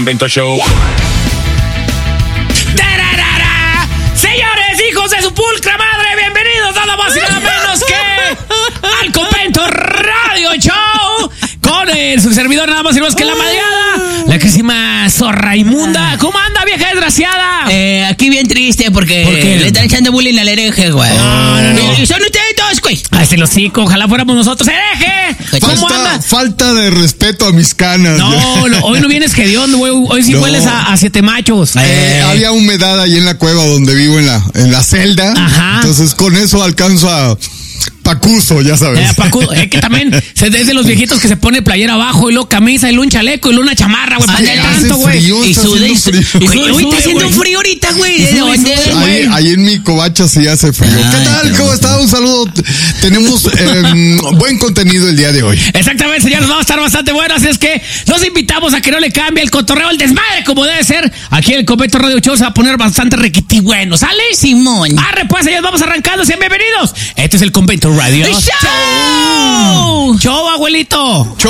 Convento Show. Señores, hijos de su pulcra madre, bienvenidos nada más y nada menos que al Convento Radio Show con su servidor nada más y menos que la madreada, la querísima zorra inmunda. ¿Cómo anda, vieja desgraciada? Aquí bien triste porque ¿Por qué? le están echando bullying al hereje, güey. No. Y son ustedes todos, güey. Ay, se lo hocico, ojalá fuéramos nosotros. ¡Hereje! ¿Cómo anda? Falta de respeto a mis canas. No, hoy no vienes hediondo, güey. Hoy sí No. hueles a siete machos. Había humedad ahí en la cueva donde vivo en la celda. Ajá. Entonces con eso alcanzo a pacuso, ya sabes. Paco, que también es de los viejitos que se pone playera abajo y luego camisa y luego un chaleco y luego una chamarra, güey. ¿Para qué Hace tanto, güey? frío, Y está sude, haciendo frío. Güey, hoy está haciendo güey. frío ahorita, güey. Y ¿De sube, dónde? sube, güey. Ahí en mi covacha sí hace frío. Ay, ¿Qué tal? qué ¿Cómo está? Un saludo. Tenemos buen contenido el día de hoy. Exactamente, señores, vamos a estar bastante buenos, así es que los invitamos a que no le cambie el cotorreo, el desmadre, como debe ser. Aquí en el Convento Radio Show se va a poner bastante requiti bueno, ¿sale? Simón. Arre, pues, señores, vamos arrancando, sean bienvenidos. Este es el Convento Radio ¡Show! Show, abuelito.